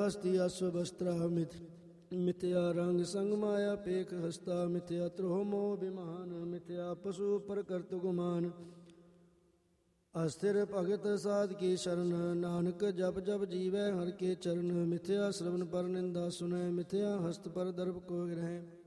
ਹਸਤੀ ਅਸਵ ਬਸਤਰਾ ਮਿਥਿਆ ਰੰਗ ਸੰਗ ਮਾਇਆ ਪੇਖ ਹਸਤਾ ਮਿਥਿਆ ਤ੍ਰੋਹ ਮੋਹ ਬਿਮਾਨ ਮਿਥਿਆ ਪਸ਼ੂ ਪ੍ਰਕਰਤ ਗੁਮਾਨ ਅਸਥਿਰ ਭਗਤ ਸਾਧ ਕੀ ਸ਼ਰਨ ਨਾਨਕ ਜਪ ਜਪ ਜੀਵੈ ਹਰ ਕੇ ਚਰਨ ਮਿਥਿਆ ਸ਼ਰਵਨ ਪਰ ਨਿੰਦਾ ਸੁਨੈ ਮਿਥਿਆ ਹਸਤ ਪਰ ਦਰਬ ਕੋ ਗ੍ਰਹਿ